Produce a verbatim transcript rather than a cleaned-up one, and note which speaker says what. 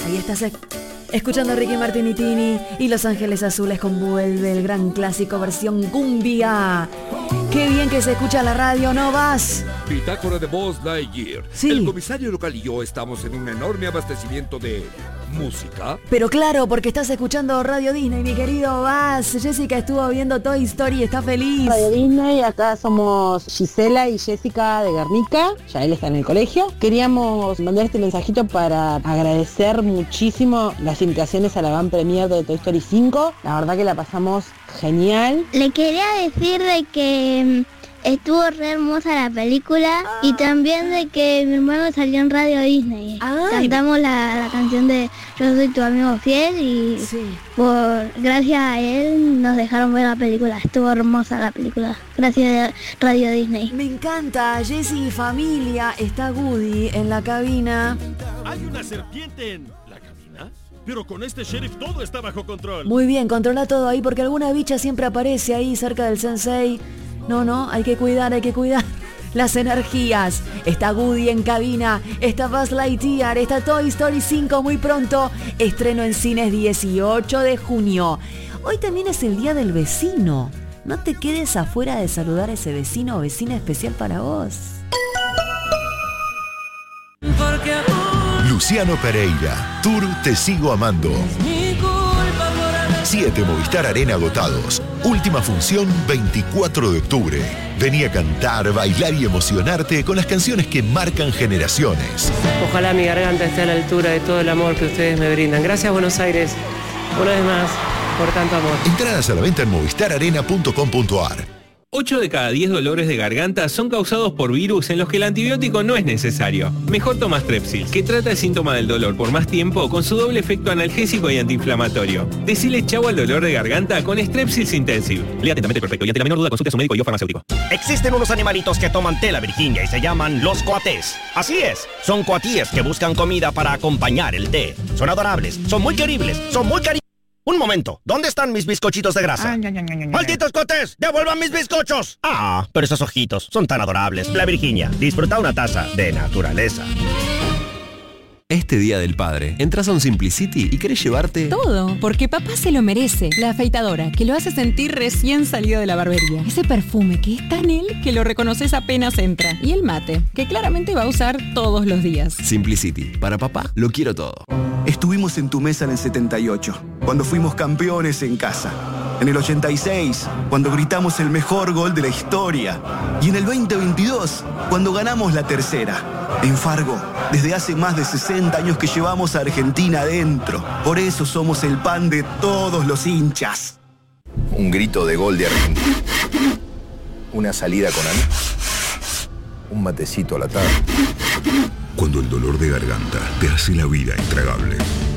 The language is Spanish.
Speaker 1: Ahí estás eh, escuchando a Ricky Martin y Tini y Los Ángeles Azules con Vuelve, el gran clásico versión cumbia. Qué bien que se escucha la radio, ¿no vas?
Speaker 2: Bitácora de Buzz Lightyear.
Speaker 1: Sí.
Speaker 2: El comisario local y yo estamos en un enorme abastecimiento de música.
Speaker 1: Pero claro, porque estás escuchando Radio Disney, mi querido Buzz. Jessica estuvo viendo Toy Story y está feliz.
Speaker 3: Radio Disney, acá somos Gisela y Jessica de Guernica, ya él está en el colegio. Queríamos mandar este mensajito para agradecer muchísimo las invitaciones a la van premier de Toy Story cinco. La verdad que la pasamos genial.
Speaker 4: Le quería decir de que estuvo re hermosa la película y también de que mi hermano salió en Radio Disney.
Speaker 1: Ay.
Speaker 4: Cantamos la, la canción de Yo soy tu amigo fiel y
Speaker 1: Sí.
Speaker 4: por gracias a él nos dejaron ver la película. Estuvo hermosa la película. Gracias a Radio Disney.
Speaker 1: Me encanta, Jessie y familia. Está Woody en la cabina.
Speaker 5: ¿Hay una serpiente en la cabina? Pero con este sheriff todo está bajo control.
Speaker 1: Muy bien, controla todo ahí porque alguna bicha siempre aparece ahí cerca del sensei. No, no, hay que cuidar, hay que cuidar las energías. Está Woody en cabina, está Buzz Lightyear, está Toy Story cinco muy pronto. Estreno en cines dieciocho de junio. Hoy también es el día del vecino. No te quedes afuera de saludar a ese vecino o vecina especial para vos.
Speaker 6: Luciano Pereira, Tour Te Sigo Amando. Siete Movistar Arena agotados. Última función veinticuatro de octubre. Vení a cantar, bailar y emocionarte con las canciones que marcan generaciones.
Speaker 7: Ojalá mi garganta esté a la altura de todo el amor que ustedes me brindan. Gracias, Buenos Aires, una vez más, por tanto amor.
Speaker 6: Entradas a la venta en movistar arena punto com punto ar.
Speaker 8: ocho de cada diez dolores de garganta son causados por virus en los que el antibiótico no es necesario. Mejor toma Strepsils, que trata el síntoma del dolor por más tiempo con su doble efecto analgésico y antiinflamatorio. Decile chau al dolor de garganta con Strepsils Intensive. Lea atentamente el prospecto y ante la menor duda consulte a su médico y o farmacéutico.
Speaker 9: Existen unos animalitos que toman té la Virginia y se llaman los coatés. Así es, son coatíes que buscan comida para acompañar el té. Son adorables, son muy queribles, son muy cari... Un momento, ¿dónde están mis bizcochitos de grasa? ¡Malditos cotes! ¡Devuelvan mis bizcochos! Ah, pero esos ojitos son tan adorables. La Virginia, disfruta una taza de naturaleza.
Speaker 10: Este Día del Padre, entras a un Simplicity y querés llevarte...
Speaker 11: todo, porque papá se lo merece. La afeitadora, que lo hace sentir recién salido de la barbería. Ese perfume que es tan él que lo reconoces apenas entra. Y el mate, que claramente va a usar todos los días.
Speaker 10: Simplicity, para papá lo quiero todo.
Speaker 12: Estuvimos en tu mesa en el setenta y ocho, cuando fuimos campeones en casa. En el ochenta y seis, cuando gritamos el mejor gol de la historia. Y en el veinte veintidós, cuando ganamos la tercera. En Fargo, desde hace más de sesenta años que llevamos a Argentina adentro. Por eso somos el pan de todos los hinchas.
Speaker 13: Un grito de gol de Argentina. Una salida con amigos. Un matecito a la tarde.
Speaker 6: Cuando el dolor de garganta te hace la vida intragable.